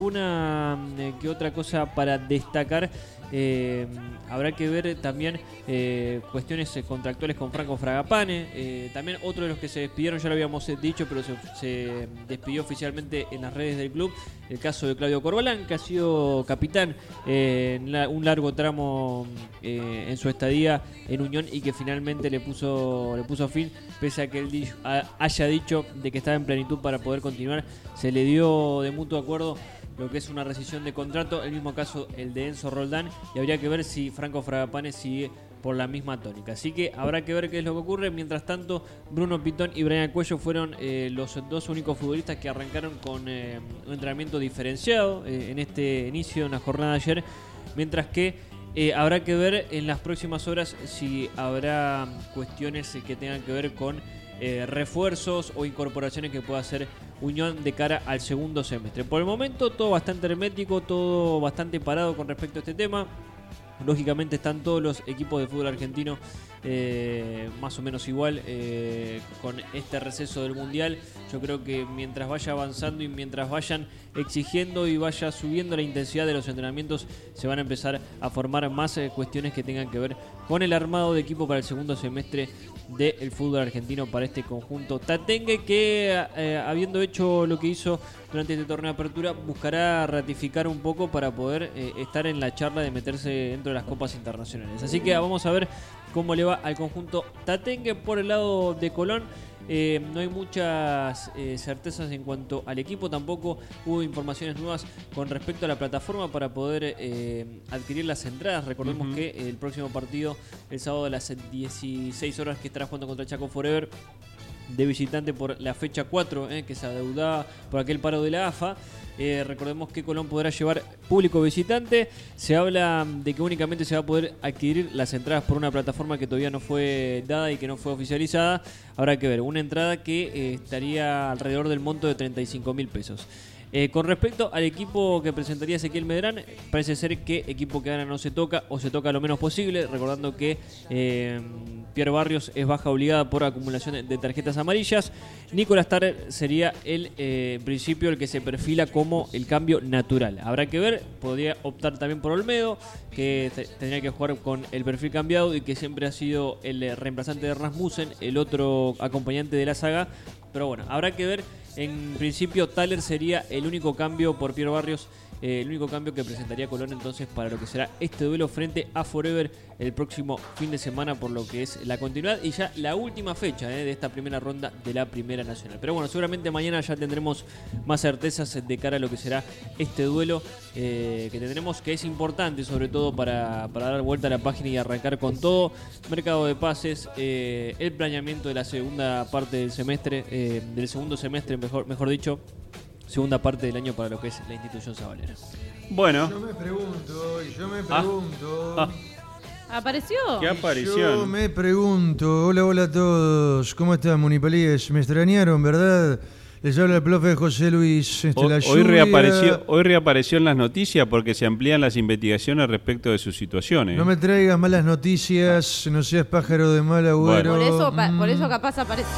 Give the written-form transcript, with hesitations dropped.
alguna que otra cosa para destacar. Habrá que ver también cuestiones contractuales con Franco Fragapane. También otro de los que se despidieron, ya lo habíamos dicho, pero se despidió oficialmente en las redes del club. El caso de Claudio Corbalán, que ha sido capitán en un largo tramo en su estadía en Unión y que finalmente le puso fin, pese a que él haya dicho de que estaba en plenitud para poder continuar. Se le dio de mutuo acuerdo lo que es una rescisión de contrato, el mismo caso el de Enzo Roldán, y habría que ver si Franco Fragapane sigue por la misma tónica. Así que habrá que ver qué es lo que ocurre. Mientras tanto, Bruno Pitón y Brian Cuello fueron los dos únicos futbolistas que arrancaron con un entrenamiento diferenciado en este inicio de una jornada de ayer, mientras que habrá que ver en las próximas horas si habrá cuestiones que tengan que ver con refuerzos o incorporaciones que pueda hacer Unión de cara al segundo semestre. Por el momento todo bastante hermético, todo bastante parado con respecto a este tema. Lógicamente están todos los equipos de fútbol argentino más o menos igual con este receso del Mundial. Yo creo que mientras vaya avanzando y mientras vayan exigiendo y vaya subiendo la intensidad de los entrenamientos, se van a empezar a formar más cuestiones que tengan que ver con el armado de equipo para el segundo semestre del fútbol argentino para este conjunto tatengue, que habiendo hecho lo que hizo durante este torneo de apertura, buscará ratificar un poco para poder estar en la charla de meterse dentro de las copas internacionales. Así que vamos a ver cómo le va al conjunto tatengue. Por el lado de Colón, no hay muchas certezas en cuanto al equipo, tampoco hubo informaciones nuevas con respecto a la plataforma para poder adquirir las entradas. Recordemos que el próximo partido, el sábado a las 16 horas, que estará jugando contra Chaco Forever de visitante por la fecha 4, que se adeudaba por aquel paro de la AFA. Recordemos que Colón podrá llevar público visitante. Se habla de que únicamente se va a poder adquirir las entradas por una plataforma que todavía no fue dada y que no fue oficializada. Habrá que ver una entrada que estaría alrededor del monto de 35.000 pesos. Con respecto al equipo que presentaría Ezequiel Medrán, parece ser que equipo que gana no se toca o se toca lo menos posible, recordando que Pierre Barrios es baja obligada por acumulación de tarjetas amarillas. Nicolás Tarrer sería en principio el que se perfila como el cambio natural. Habrá que ver, podría optar también por Olmedo, que tendría que jugar con el perfil cambiado y que siempre ha sido el reemplazante de Rasmussen, el otro acompañante de la saga. Pero bueno, habrá que ver. En principio, Thaler sería el único cambio por Pierre Barrios, el único cambio que presentaría Colón entonces para lo que será este duelo frente a Forever el próximo fin de semana, por lo que es la continuidad y ya la última fecha de esta primera ronda de la Primera Nacional. Pero bueno, seguramente mañana ya tendremos más certezas de cara a lo que será este duelo que tendremos, que es importante sobre todo para dar vuelta a la página y arrancar con todo. Mercado de pases, el planeamiento de la segunda parte del semestre, del segundo semestre, mejor dicho, segunda parte del año para lo que es la institución sabalera. Bueno. Yo me pregunto. ¿Apareció? ¿Qué aparición? Yo me pregunto. Hola a todos. ¿Cómo están, Munipalíes? Me extrañaron, ¿verdad? Les habla el profe José Luis. Hoy reapareció en las noticias porque se amplían las investigaciones respecto de sus situaciones. No me traigas malas noticias, no seas pájaro de mal agüero. Por eso capaz apareció.